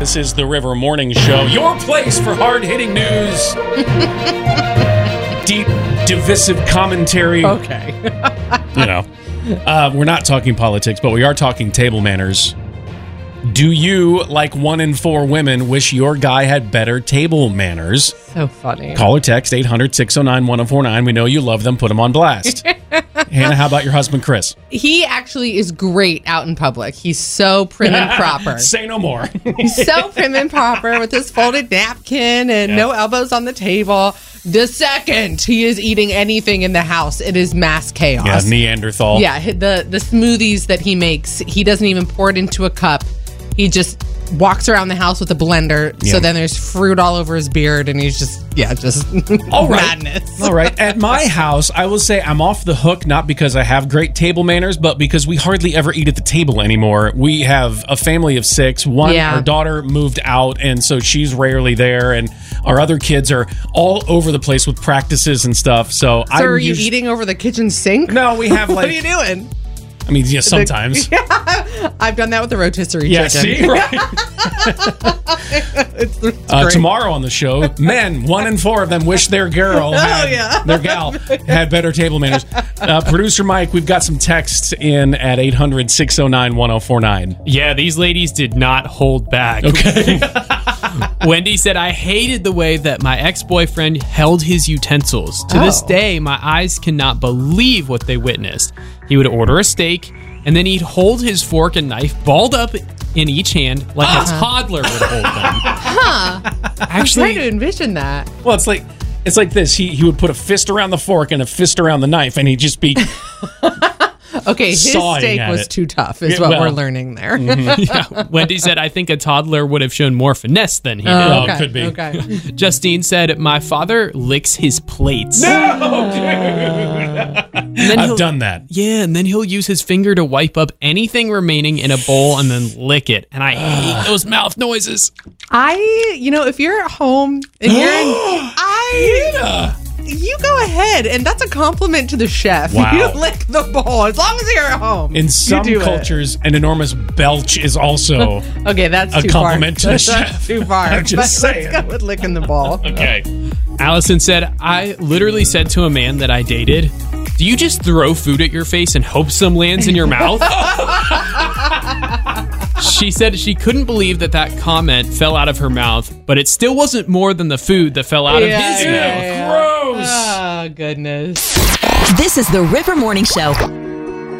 This is the River Morning Show, your place for hard-hitting news. Deep, divisive commentary. Okay. We're not talking politics, but we are talking table manners. Do you, like 1 in 4 women, wish your guy had better table manners? So funny. Call or text 800-609-1049. We know you love them. Put them on blast. Hannah, how about your husband, Chris? He actually is great out in public. He's so prim and proper. Say no more. He's so prim and proper with his folded napkin and no elbows on the table. The second he is eating anything in the house, it is mass chaos. Yeah, Neanderthal. Yeah, the smoothies that he makes, he doesn't even pour it into a cup. He just walks around the house with a blender. Yeah. So then there's fruit all over his beard, and he's just All right. madness. All right. At my house, I will say I'm off the hook, not because I have great table manners, but because we hardly ever eat at the table anymore. We have a family of 6. Her daughter moved out, and so she's rarely there, and our other kids are all over the place with practices and stuff. So are you eating over the kitchen sink? No, we have What are you doing? I mean, yeah, sometimes. I've done that with the rotisserie Yeah, chicken. see? Right. It's great. Tomorrow on the show, men, 1 in 4 of them wish their gal had better table manners. Producer Mike, we've got some texts in at 800-609-1049. Yeah, these ladies did not hold back. Okay. Wendy said, I hated the way that my ex-boyfriend held his utensils. To this day, my eyes cannot believe what they witnessed. He would order a steak, and then he'd hold his fork and knife balled up in each hand like a toddler would hold them. Actually, I'm trying to envision that. Well, it's like this. He would put a fist around the fork and a fist around the knife, and he'd just be okay, his steak was too tough, is what we're learning there. Yeah. Wendy said, I think a toddler would have shown more finesse than he did. Okay, could be. Okay. Justine said, my father licks his plates. No, dude. I've done that. Yeah, and then he'll use his finger to wipe up anything remaining in a bowl and then lick it. And I hate those mouth noises. If you're at home and you go ahead, and that's a compliment to the chef. Wow. You lick the bowl as long as you're at home. In some cultures, an enormous belch is also okay. That's a too compliment far. to the chef. That's too far. I'm just saying. Let's go with licking the bowl. Okay. Allison said, I literally said to a man that I dated, do you just throw food at your face and hope some lands in your mouth? She said she couldn't believe that comment fell out of her mouth, but it still wasn't more than the food that fell out of his mouth. Gross. Oh, goodness. This is the River Morning Show.